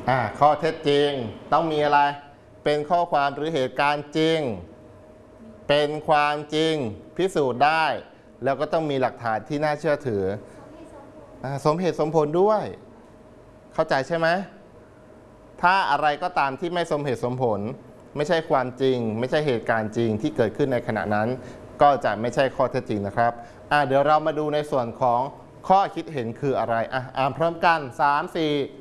ข้อเท็จจริงต้องมีอะไรเป็นข้อความหรือเหตุการณ์จริงเป็นความจริงพิสูจน์ได้แล้วก็ต้องมีหลักฐานที่น่าเชื่อถือสมเหตุสมผลด้วยเข้าใจใช่ไหมถ้าอะไรก็ตามที่ไม่สมเหตุสมผลไม่ใช่ความจริงไม่ใช่เหตุการณ์จริงที่เกิดขึ้นในขณะนั้นก็จะไม่ใช่ข้อเท็จจริงนะครับเดี๋ยวเรามาดูในส่วนของข้อคิดเห็นคืออะไรอ่านพร้อมกัน3 4